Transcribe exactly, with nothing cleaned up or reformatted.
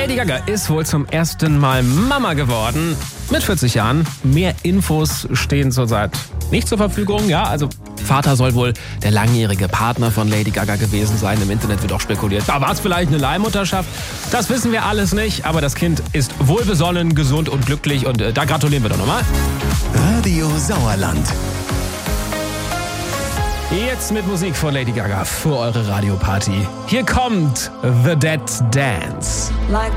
Lady Gaga ist wohl zum ersten Mal Mama geworden. Mit vierzig Jahren. Mehr Infos stehen zurzeit nicht zur Verfügung. Ja, also Vater soll wohl der langjährige Partner von Lady Gaga gewesen sein. Im Internet wird auch spekuliert, da war es vielleicht eine Leihmutterschaft. Das wissen wir alles nicht, aber das Kind ist wohlbesonnen, gesund und glücklich. Und äh, da gratulieren wir doch nochmal. Radio Sauerland. Jetzt mit Musik von Lady Gaga für eure Radioparty. Hier kommt The Dead Dance. Like